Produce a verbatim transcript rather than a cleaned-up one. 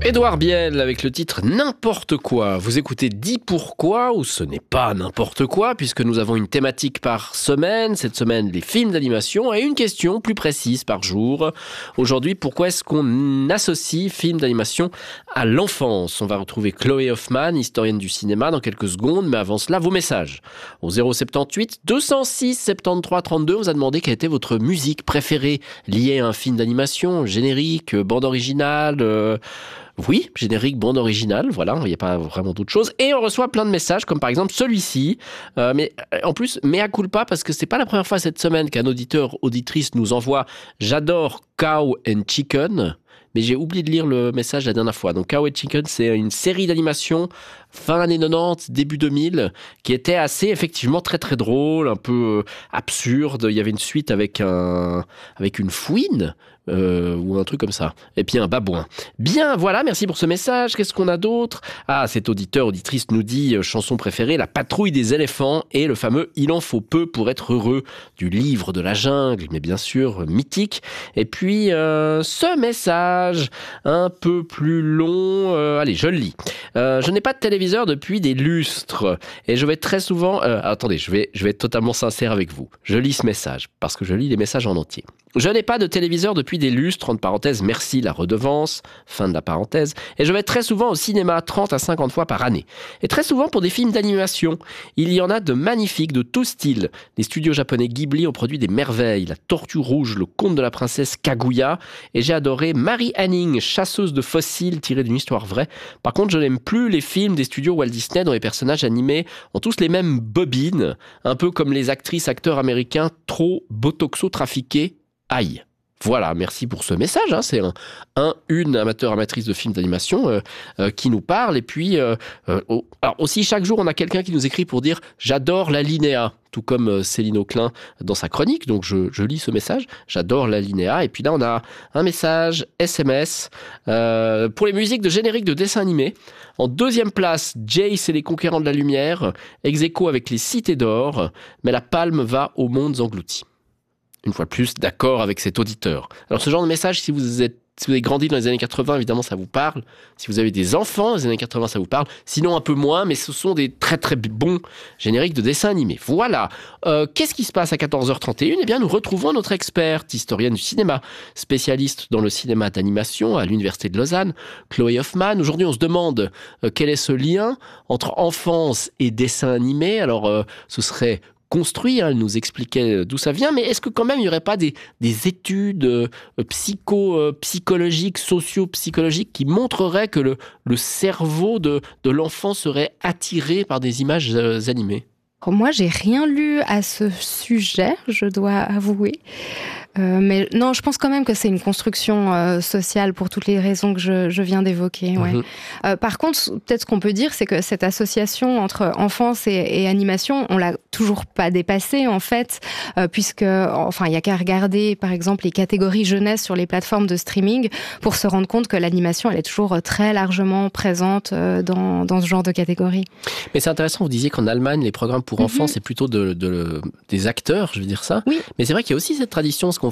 Édouard Biel avec le titre N'importe quoi. Vous écoutez Dis pourquoi ou ce n'est pas n'importe quoi puisque nous avons une thématique par semaine. Cette semaine, les films d'animation et une question plus précise par jour. Aujourd'hui, pourquoi est-ce qu'on associe films d'animation à l'enfance? On va retrouver Chloé Hoffman, historienne du cinéma, dans quelques secondes. Mais avant cela, vos messages. Au zéro sept huit deux cent six soixante-treize trente-deux, on vous a demandé quelle était votre musique préférée liée à un film d'animation, générique, bande originale... Euh Oui, générique, bande originale, voilà, il n'y a pas vraiment d'autre chose. Et on reçoit plein de messages, comme par exemple celui-ci. Euh, mais en plus, mea culpa, parce que c'est pas la première fois cette semaine qu'un auditeur, auditrice nous envoie « J'adore Cow and Chicken ». Mais j'ai oublié de lire le message la dernière fois. Donc Cow and Chicken, c'est une série d'animation fin années quatre-vingt-dix, début deux mille, qui était assez, effectivement, très très drôle, un peu absurde. Il y avait une suite avec, un, avec une fouine. Euh, ou un truc comme ça. Et puis un babouin. Bien, voilà, merci pour ce message. Qu'est-ce qu'on a d'autre? Ah, cet auditeur, auditrice nous dit euh, chanson préférée, La patrouille des éléphants et le fameux Il en faut peu pour être heureux du livre de la jungle, mais bien sûr, mythique. Et puis, euh, ce message un peu plus long, euh, allez, je le lis. Euh, je n'ai pas de téléviseur depuis des lustres et je vais très souvent... Euh, attendez, je vais, je vais être totalement sincère avec vous. Je lis ce message parce que je lis les messages en entier. Je n'ai pas de téléviseur depuis des lustres, entre parenthèses, merci la redevance, fin de la parenthèse, et je vais très souvent au cinéma trente à cinquante fois par année. Et très souvent pour des films d'animation. Il y en a de magnifiques, de tout style. Les studios japonais Ghibli ont produit des merveilles, La Tortue Rouge, Le Conte de la Princesse Kaguya, et j'ai adoré Mary Anning, chasseuse de fossiles tirée d'une histoire vraie. Par contre, je n'aime plus les films des studios Walt Disney dont les personnages animés ont tous les mêmes bobines, un peu comme les actrices, acteurs américains trop botoxo-trafiqués. Aïe. Voilà, merci pour ce message. Hein. C'est un, un, une amateur, amatrice de films d'animation euh, euh, qui nous parle. Et puis, euh, euh, oh, alors aussi, chaque jour, on a quelqu'un qui nous écrit pour dire « J'adore l'alinéa », tout comme euh, Céline Auclin dans sa chronique. Donc, je, je lis ce message. « J'adore l'alinéa ». Et puis là, on a un message S M S euh, pour les musiques de générique de dessins animés. En deuxième place, Jace et les Conquérants de la Lumière, ex aequo avec les Cités d'Or. Mais la palme va aux mondes engloutis. Une fois de plus, d'accord avec cet auditeur. Alors, ce genre de message, si vous êtes, si vous avez grandi dans les années quatre-vingts, évidemment, ça vous parle. Si vous avez des enfants dans les années quatre-vingts, ça vous parle. Sinon, un peu moins, mais ce sont des très très bons génériques de dessins animés. Voilà. Euh, qu'est-ce qui se passe à quatorze heures trente et une? Eh bien, nous retrouvons notre experte, historienne du cinéma, spécialiste dans le cinéma d'animation à l'Université de Lausanne, Chloé Hoffman. Aujourd'hui, on se demande euh, quel est ce lien entre enfance et dessin animé. Alors, euh, ce serait... construit, hein, elle nous expliquait d'où ça vient, mais est-ce que quand même il n'y aurait pas des, des études euh, psycho, euh, psychologiques, socio-psychologiques qui montreraient que le, le cerveau de, de l'enfant serait attiré par des images euh, animées? Moi, j'ai rien lu à ce sujet, je dois avouer. Euh, mais non, je pense quand même que c'est une construction euh, sociale pour toutes les raisons que je, je viens d'évoquer. Ouais. Mmh. Euh, par contre, peut-être ce qu'on peut dire, c'est que cette association entre enfance et, et animation, on l'a toujours pas dépassée en fait, euh, puisque enfin il y a qu'à regarder par exemple les catégories jeunesse sur les plateformes de streaming pour se rendre compte que l'animation elle est toujours très largement présente euh, dans dans ce genre de catégorie. Mais c'est intéressant, vous disiez qu'en Allemagne les programmes pour enfants mmh. c'est plutôt de, de, des acteurs, je veux dire ça. Oui. Mais c'est vrai qu'il y a aussi cette tradition, ce qu'on